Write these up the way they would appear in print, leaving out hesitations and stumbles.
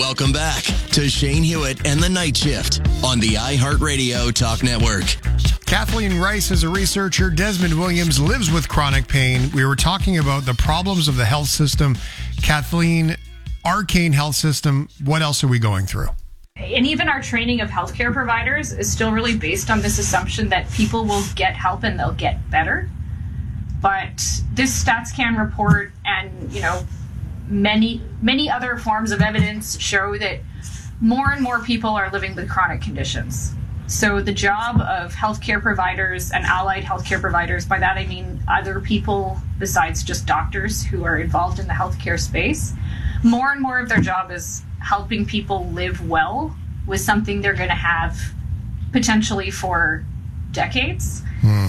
Welcome back to Shane Hewitt and the Night Shift on the iHeartRadio Talk Network. Kathleen Rice is a researcher. Desmond Williams lives with chronic pain. We were talking about the problems of the health system. Kathleen, arcane health system, what else are we going through? And even our training of healthcare providers is still really based on this assumption that people will get help and they'll get better. But this StatsCan report and, many other forms of evidence show that more and more people are living with chronic conditions. So the job of healthcare providers and allied healthcare providers, by that I mean other people besides just doctors who are involved in the healthcare space, more and more of their job is helping people live well with something they're going to have potentially for decades.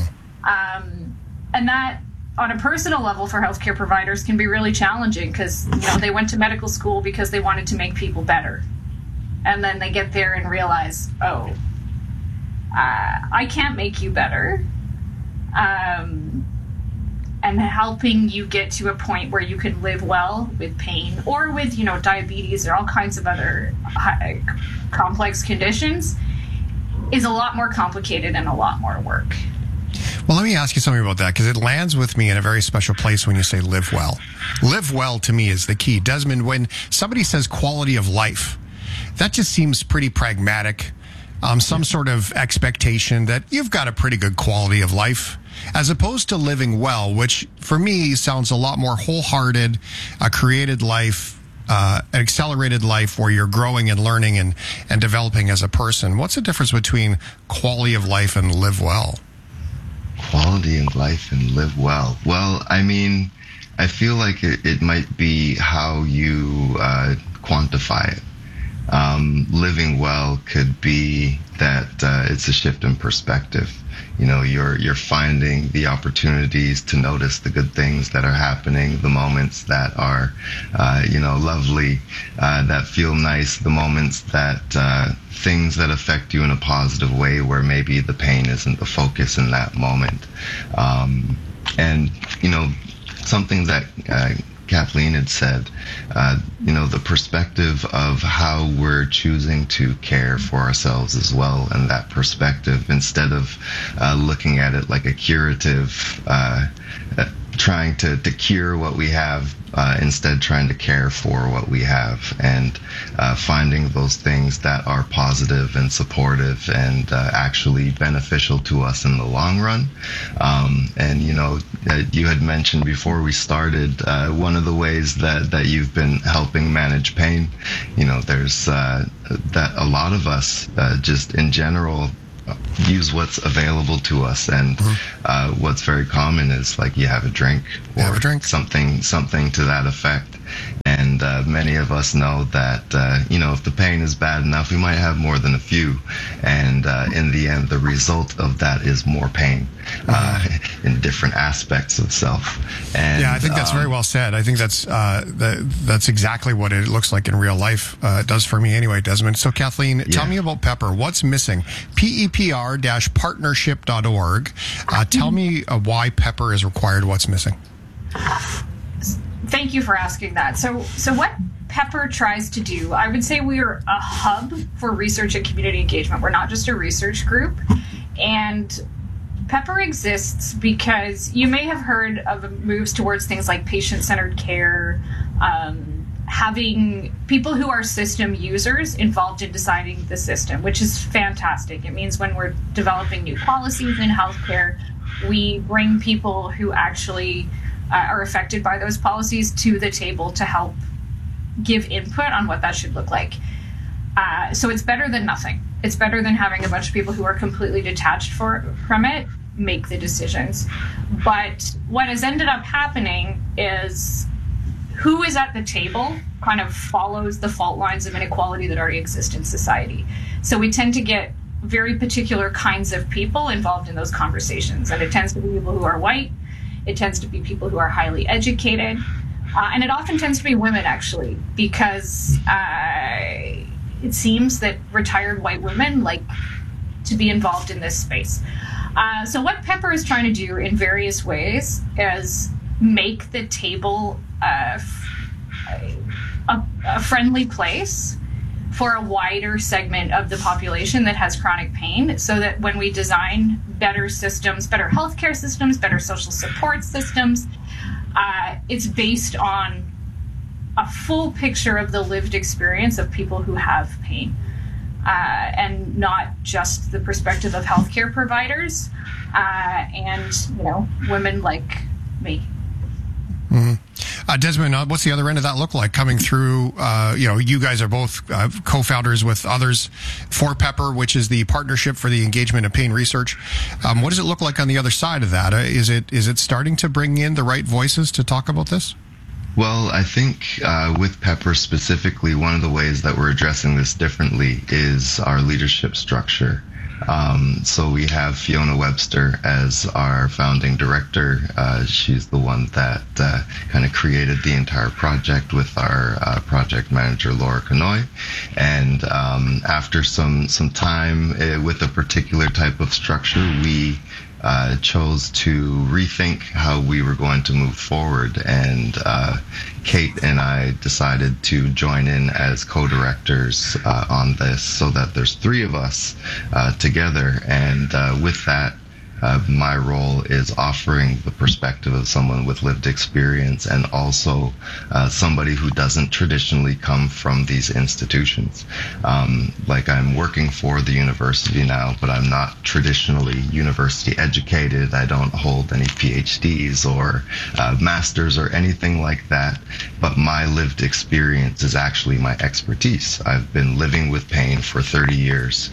And that, on a personal level for healthcare providers, can be really challenging because, they went to medical school because they wanted to make people better. And then they get there and realize, I can't make you better. And helping you get to a point where you can live well with pain or with, diabetes or all kinds of other complex conditions is a lot more complicated and a lot more work. Well, let me ask you something about that, because it lands with me in a very special place when you say live well. Live well, to me, is the key. Desmond, when somebody says quality of life, that just seems pretty pragmatic. Some sort of expectation that you've got a pretty good quality of life, as opposed to living well, which for me sounds a lot more wholehearted, a created life, an accelerated life where you're growing and learning and developing as a person. What's the difference between quality of life and live well? Quality of life and live well. Well, I feel like it might be how you quantify it. Living well could be that it's a shift in perspective. You're finding the opportunities to notice the good things that are happening, the moments that are, lovely, that feel nice, the moments that things that affect you in a positive way where maybe the pain isn't the focus in that moment. Something that Kathleen had said, the perspective of how we're choosing to care for ourselves as well, and that perspective, instead of looking at it like a curative, trying to cure what we have, instead trying to care for what we have, and finding those things that are positive and supportive and actually beneficial to us in the long run. You had mentioned before we started, one of the ways that you've been helping manage pain, there's that a lot of us just in general use what's available to us, and what's very common is like you have a drink or something to that effect. And many of us know that if the pain is bad enough, we might have more than a few, and in the end, the result of that is more pain in different aspects of self. And I think that's very well said. I think that's exactly what it looks like in real life. It does for me anyway, Desmond. So, Kathleen, tell me about Pepper. What's missing? PEPR-partnership.org. Tell me why Pepper is required. What's missing? Thank you for asking that. So what Pepper tries to do, I would say we are a hub for research and community engagement. We're not just a research group. And Pepper exists because you may have heard of moves towards things like patient-centered care, having people who are system users involved in designing the system, which is fantastic. It means when we're developing new policies in healthcare, we bring people who actually are affected by those policies to the table to help give input on what that should look like. So it's better than nothing. It's better than having a bunch of people who are completely detached from it make the decisions. But what has ended up happening is who is at the table kind of follows the fault lines of inequality that already exist in society. So we tend to get very particular kinds of people involved in those conversations. And it tends to be people who are white. It tends to be people who are highly educated. And it often tends to be women, actually, because it seems that retired white women like to be involved in this space. So what Pepper is trying to do in various ways is make the table a friendly place for a wider segment of the population that has chronic pain, so that when we design better systems, better healthcare systems, better social support systems, it's based on a full picture of the lived experience of people who have pain, and not just the perspective of healthcare providers and women like me. Mm-hmm. Desmond, what's the other end of that look like coming through? You guys are both co-founders with others for PEPR, which is the Partnership for the Engagement of Pain Research. What does it look like on the other side of that? Is it starting to bring in the right voices to talk about this? Well, I think with PEPR specifically, one of the ways that we're addressing this differently is our leadership structure. So we have Fiona Webster as our founding director. She's the one that kind of created the entire project with our project manager, Laura Kanoy. And after some time with a particular type of structure, we chose to rethink how we were going to move forward, and Kate and I decided to join in as co-directors on this, so that there's three of us together, and with that, my role is offering the perspective of someone with lived experience, and also somebody who doesn't traditionally come from these institutions. Like, I'm working for the university now, but I'm not traditionally university educated. I don't hold any PhDs or masters or anything like that, but my lived experience is actually my expertise. I've been living with pain for 30 years.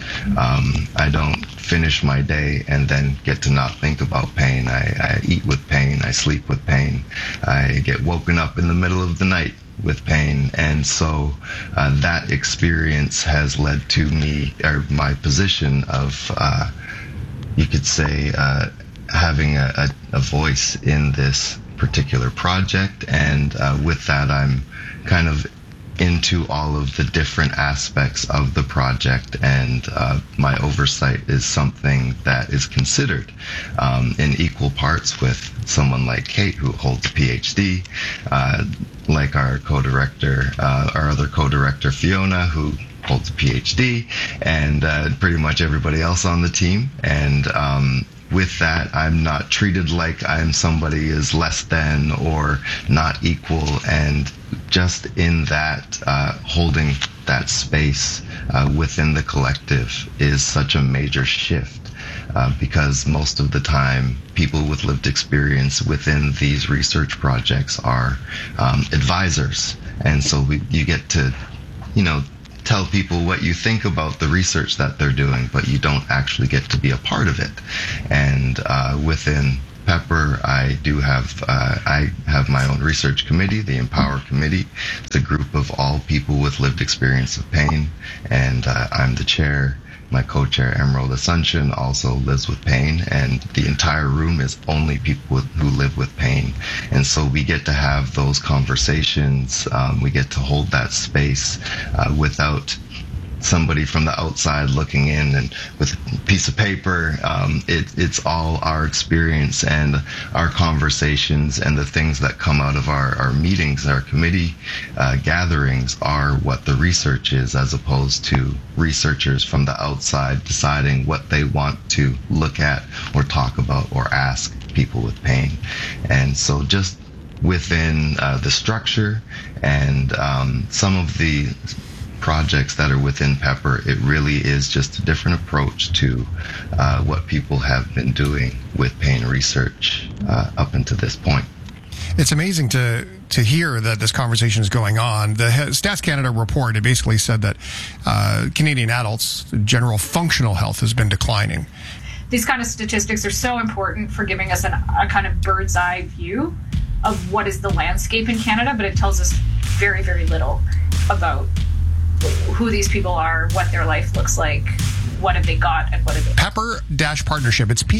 I don't finish my day and then get to not think about pain. I eat with pain. I sleep with pain. I get woken up in the middle of the night with pain. And so that experience has led to me, or my position of, you could say, having a voice in this particular project. And with that, I'm kind of into all of the different aspects of the project, and my oversight is something that is considered in equal parts with someone like Kate, who holds a PhD, like our co-director, our other co-director Fiona, who holds a PhD, and pretty much everybody else on the team. And with that, I'm not treated like I'm somebody is less than or not equal, and just in that, holding that space within the collective is such a major shift, because most of the time people with lived experience within these research projects are advisors, and so you get to tell people what you think about the research that they're doing, but you don't actually get to be a part of it. And within PEPR, I have my own research committee, the Empower Committee. It's a group of all people with lived experience of pain, and I'm the chair. My co-chair, Emerald Asuncion, also lives with pain, and the entire room is only people who live with pain. And so we get to have those conversations. We get to hold that space without somebody from the outside looking in and with a piece of paper. It's all our experience and our conversations, and the things that come out of our meetings, our committee gatherings, are what the research is, as opposed to researchers from the outside deciding what they want to look at or talk about or ask people with pain. And so just within the structure and some of the projects that are within PEPR, it really is just a different approach to what people have been doing with pain research up until this point. It's amazing to hear that this conversation is going on. The Stats Canada report, it basically said that Canadian adults' general functional health has been declining. These kind of statistics are so important for giving us a kind of bird's eye view of what is the landscape in Canada, but it tells us very, very little about who these people are, what their life looks like, what have they got, and what have they PEPR-partnership. It's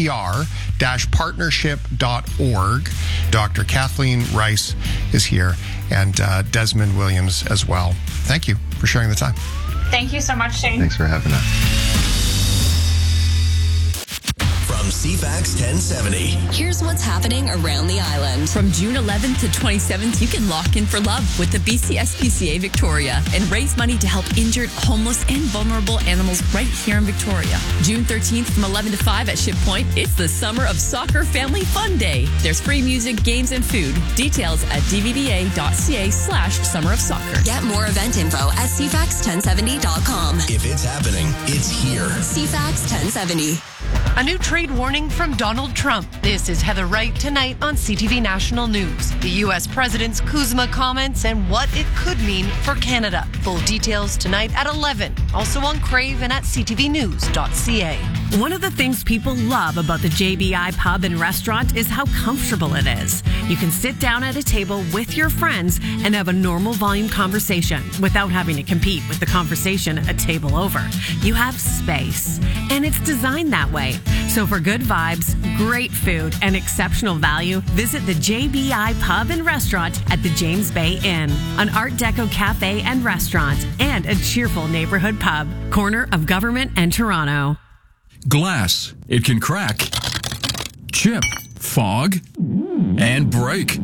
PEPR-partnership.org. Dr. Kathleen Rice is here, and Desmond Williams as well. Thank you for sharing the time. Thank you so much, Shane. Thanks for having us. From CFAX 1070. Here's what's happening around the island. From June 11th to 27th, you can lock in for love with the BCSPCA Victoria and raise money to help injured, homeless, and vulnerable animals right here in Victoria. June 13th from 11 to 5 at Ship Point, it's the Summer of Soccer Family Fun Day. There's free music, games, and food. Details at dvda.ca/Summer of Soccer. Get more event info at cfax1070.com. If it's happening, it's here. CFAX 1070. A new trade warning from Donald Trump. This is Heather Wright tonight on CTV National News. The U.S. President's Kuzma comments and what it could mean for Canada. Full details tonight at 11. Also on Crave and at ctvnews.ca. One of the things people love about the JBI Pub and Restaurant is how comfortable it is. You can sit down at a table with your friends and have a normal volume conversation without having to compete with the conversation a table over. You have space, and it's designed that way. So for good vibes, great food, and exceptional value, visit the JBI Pub and Restaurant at the James Bay Inn, an Art Deco cafe and restaurant, and a cheerful neighborhood pub, corner of Government and Toronto. Glass. It can crack, chip, fog, and break.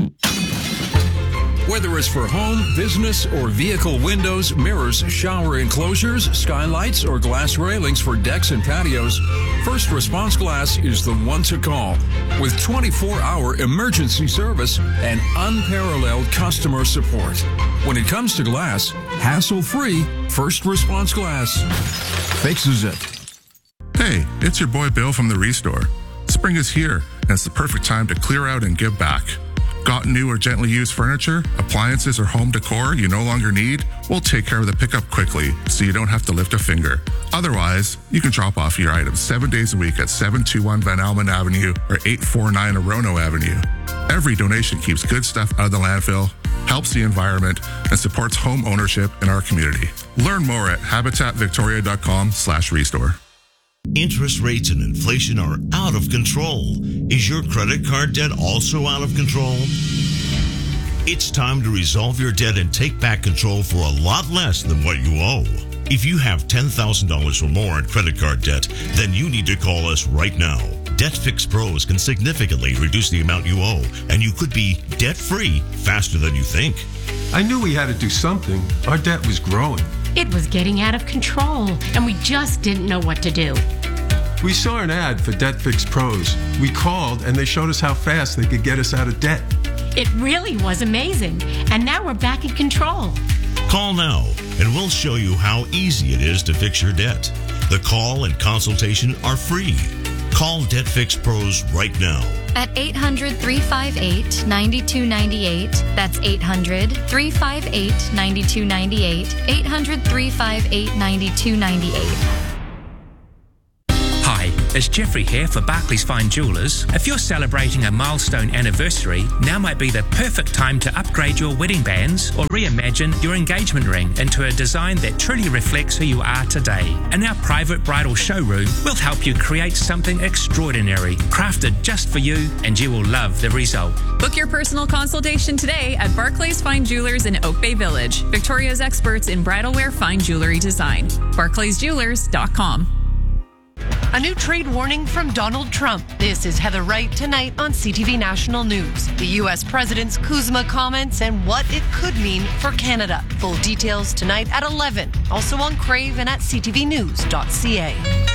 Whether it's for home, business, or vehicle windows, mirrors, shower enclosures, skylights, or glass railings for decks and patios, First Response Glass is the one to call. With 24-hour emergency service and unparalleled customer support. When it comes to glass, hassle-free, First Response Glass fixes it. Hey, it's your boy Bill from the Restore. Spring is here, and it's the perfect time to clear out and give back. Got new or gently used furniture, appliances, or home decor you no longer need? We'll take care of the pickup quickly so you don't have to lift a finger. Otherwise, you can drop off your items 7 days a week at 721 Van Almen Avenue or 849 Orono Avenue. Every donation keeps good stuff out of the landfill, helps the environment, and supports home ownership in our community. Learn more at habitatvictoria.com/restore. Interest rates and inflation are out of control. Is your credit card debt also out of control? It's time to resolve your debt and take back control for a lot less than what you owe. If you have $10,000 or more in credit card debt, then you need to call us right now. Debt Fix Pros can significantly reduce the amount you owe, and you could be debt-free faster than you think. I knew we had to do something. Our debt was growing. It was getting out of control, and we just didn't know what to do. We saw an ad for Debt Fix Pros. We called, and they showed us how fast they could get us out of debt. It really was amazing, and now we're back in control. Call now, and we'll show you how easy it is to fix your debt. The call and consultation are free. Call Debt Fix Pros right now. At 800-358-9298. That's 800-358-9298. 800-358-9298. Hi, it's Jeffrey here for Barclays Fine Jewellers. If you're celebrating a milestone anniversary, now might be the perfect time to upgrade your wedding bands or reimagine your engagement ring into a design that truly reflects who you are today. In our private bridal showroom, we'll help you create something extraordinary, crafted just for you, and you will love the result. Book your personal consultation today at Barclays Fine Jewelers in Oak Bay Village, Victoria's experts in bridal wear fine jewelry design. BarclaysJewelers.com. A new trade warning from Donald Trump. This is Heather Wright tonight on CTV National News. The U.S. President's Kuzma comments and what it could mean for Canada. Full details tonight at 11. Also on Crave and at ctvnews.ca.